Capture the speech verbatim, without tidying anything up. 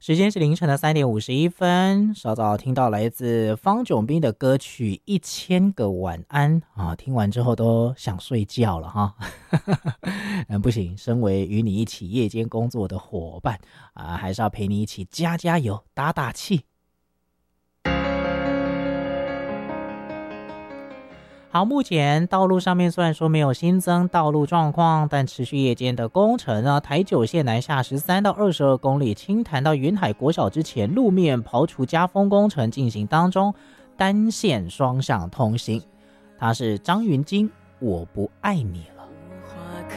时间是凌晨的三点五十一分，稍早听到来自方炯斌的歌曲《一千个晚安》啊，听完之后都想睡觉了哈。嗯，不行，身为与你一起夜间工作的伙伴啊，还是要陪你一起加加油、打打气。好，目前道路上面虽然说没有新增道路状况，但持续夜间的工程啊，台九线南下十三到二十二公里，清潭到云海国小之前路面刨除加封工程进行当中，单线双向通行。它是张云京，我不爱你了。